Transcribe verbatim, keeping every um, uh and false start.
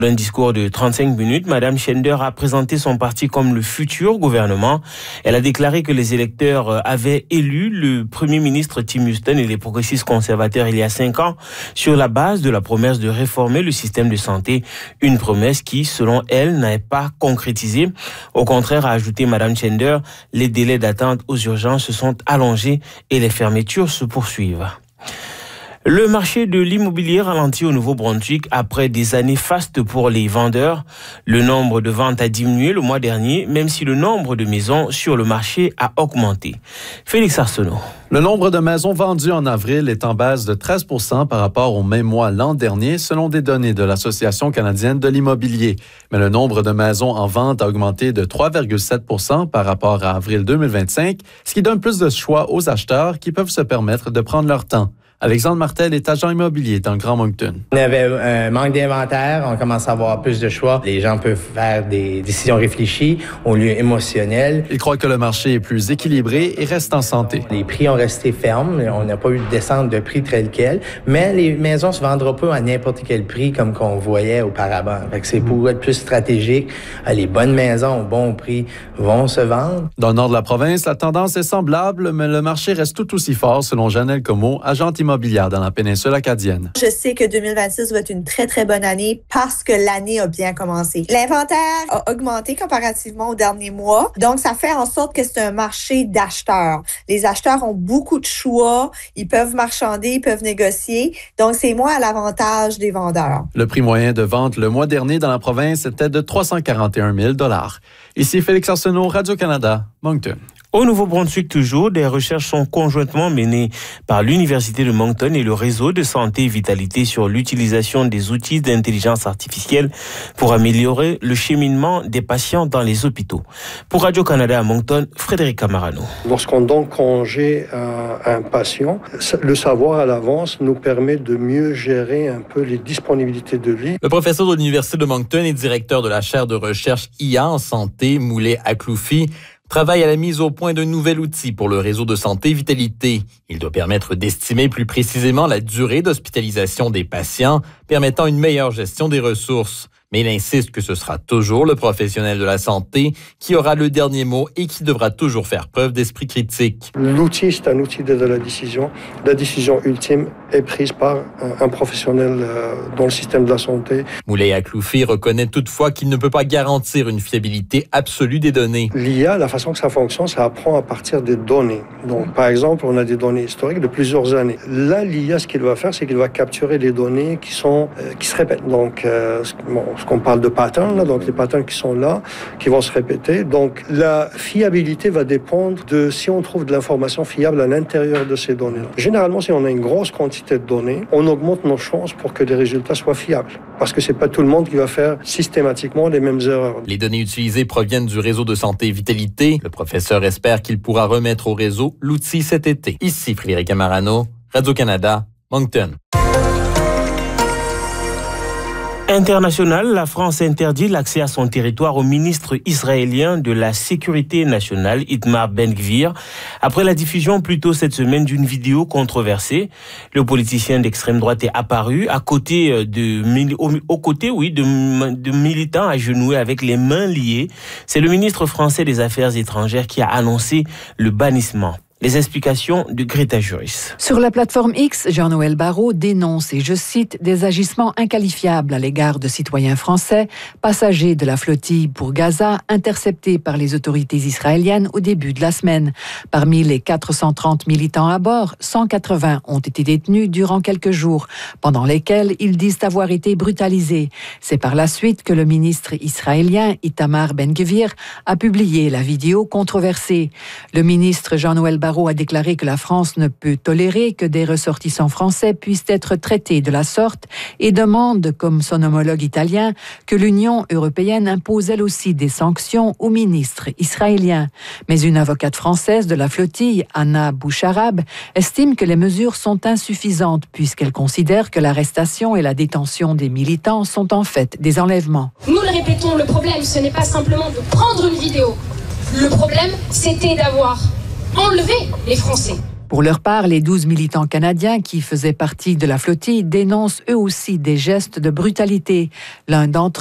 Dans un discours de trente-cinq minutes, Madame Schender a présenté son parti comme le futur gouvernement. Elle a déclaré que les électeurs avaient élu le Premier ministre Tim Huston et les progressistes conservateurs il y a cinq ans sur la base de la promesse de réformer le système de santé. Une promesse qui, selon elle, n'a pas concrétisée. Au contraire, a ajouté Madame Schender, les délais d'attente aux urgences se sont allongés et les fermetures se poursuivent. Le marché de l'immobilier ralentit au Nouveau-Brunswick après des années fastes pour les vendeurs. Le nombre de ventes a diminué le mois dernier, même si le nombre de maisons sur le marché a augmenté. Félix Arsenault. Le nombre de maisons vendues en avril est en baisse de treize pour cent par rapport au même mois l'an dernier, selon des données de l'Association canadienne de l'immobilier. Mais le nombre de maisons en vente a augmenté de trois virgule sept pour cent par rapport à avril deux mille vingt-cinq, ce qui donne plus de choix aux acheteurs qui peuvent se permettre de prendre leur temps. Alexandre Martel est agent immobilier dans le Grand Moncton. On avait un manque d'inventaire, on commence à avoir plus de choix. Les gens peuvent faire des décisions réfléchies au lieu émotionnel. Il croit que le marché est plus équilibré et reste en santé. Les prix ont resté fermes, on n'a pas eu de descente de prix tel quel, mais les maisons ne se vendront pas à n'importe quel prix comme qu'on voyait auparavant. Fait que c'est pour être plus stratégique. Les bonnes maisons au bon prix vont se vendre. Dans le nord de la province, la tendance est semblable, mais le marché reste tout aussi fort selon Janelle Comeau, agente immobilière dans la péninsule acadienne. Je sais que deux mille vingt-six va être une très, très bonne année parce que l'année a bien commencé. L'inventaire a augmenté comparativement au dernier mois. Donc, ça fait en sorte que c'est un marché d'acheteurs. Les acheteurs ont beaucoup de choix. Ils peuvent marchander, ils peuvent négocier. Donc, c'est moins à l'avantage des vendeurs. Le prix moyen de vente le mois dernier dans la province était de trois cent quarante et un mille dollars. Ici Félix Arsenault, Radio-Canada, Moncton. Au Nouveau-Brunswick toujours, des recherches sont conjointement menées par l'Université de Moncton et le réseau de santé et vitalité sur l'utilisation des outils d'intelligence artificielle pour améliorer le cheminement des patients dans les hôpitaux. Pour Radio-Canada à Moncton, Frédéric Camarano. Lorsqu'on donne congé à un patient, le savoir à l'avance nous permet de mieux gérer un peu les disponibilités de lit. Le professeur de l'Université de Moncton et directeur de la chaire de recherche I A en santé, Moulay Akloufi, travaille à la mise au point d'un nouvel outil pour le réseau de santé Vitalité. Il doit permettre d'estimer plus précisément la durée d'hospitalisation des patients, permettant une meilleure gestion des ressources. Mais il insiste que ce sera toujours le professionnel de la santé qui aura le dernier mot et qui devra toujours faire preuve d'esprit critique. L'outil, c'est un outil d'aide à la décision. La décision ultime est prise par un professionnel dans le système de la santé. Moulay Akloufi reconnaît toutefois qu'il ne peut pas garantir une fiabilité absolue des données. L'I A, la façon que ça fonctionne, ça apprend à partir des données. Donc, par exemple, on a des données historiques de plusieurs années. Là, l'I A, ce qu'il va faire, c'est qu'il va capturer les données qui sont euh, qui se répètent. Donc, euh, bon, ce qu'on parle de patterns, là, donc les patterns qui sont là, qui vont se répéter. Donc, la fiabilité va dépendre de si on trouve de l'information fiable à l'intérieur de ces données-là. Généralement, si on a une grosse quantité de données, on augmente nos chances pour que les résultats soient fiables. Parce que c'est pas tout le monde qui va faire systématiquement les mêmes erreurs. Les données utilisées proviennent du réseau de santé Vitalité. Le professeur espère qu'il pourra remettre au réseau l'outil cet été. Ici Frédéric Camarano, Radio-Canada, Moncton. International, la France interdit l'accès à son territoire au ministre israélien de la Sécurité nationale, Itamar Ben-Gvir, après la diffusion plus tôt cette semaine d'une vidéo controversée. Le politicien d'extrême droite est apparu à côté de, aux côtés, oui, de, de militants agenouillés avec les mains liées. C'est le ministre français des Affaires étrangères qui a annoncé le bannissement. Les explications de Greta Juris. Sur la plateforme X, Jean-Noël Barrot dénonce, et je cite, des agissements inqualifiables à l'égard de citoyens français, passagers de la flottille pour Gaza, interceptés par les autorités israéliennes au début de la semaine. Parmi les quatre cent trente militants à bord, cent quatre-vingts ont été détenus durant quelques jours, pendant lesquels ils disent avoir été brutalisés. C'est par la suite que le ministre israélien Itamar Ben-Gvir a publié la vidéo controversée. Le ministre Jean-Noël Barrot a déclaré que la France ne peut tolérer que des ressortissants français puissent être traités de la sorte et demande, comme son homologue italien, que l'Union européenne impose elle aussi des sanctions aux ministres israéliens. Mais une avocate française de la flottille, Anna Boucharab, estime que les mesures sont insuffisantes puisqu'elle considère que l'arrestation et la détention des militants sont en fait des enlèvements. Nous le répétons, le problème, ce n'est pas simplement de prendre une vidéo. Le problème, c'était d'avoir enlever les Français. Pour leur part, les douze militants canadiens qui faisaient partie de la flottille dénoncent eux aussi des gestes de brutalité. L'un d'entre